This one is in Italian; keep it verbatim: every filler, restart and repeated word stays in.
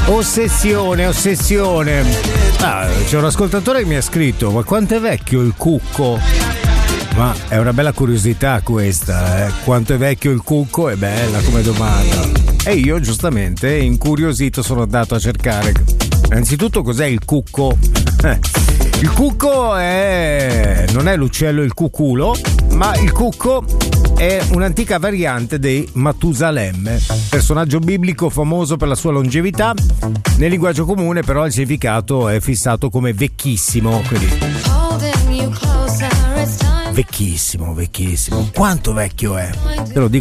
Ossessione, ossessione. Ah, c'è un ascoltatore che mi ha scritto: ma quanto è vecchio il cucco? Ma è una bella curiosità questa, eh? Quanto è vecchio il cucco? È bella come domanda. E io giustamente, incuriosito, sono andato a cercare. Innanzitutto, cos'è il cucco? Il cucco è non è l'uccello il cuculo, ma il cucco è un'antica variante dei Matusalemme, personaggio biblico famoso per la sua longevità. Nel linguaggio comune però il significato è fissato come vecchissimo, quindi vecchissimo, vecchissimo. Quanto vecchio è? Te lo dico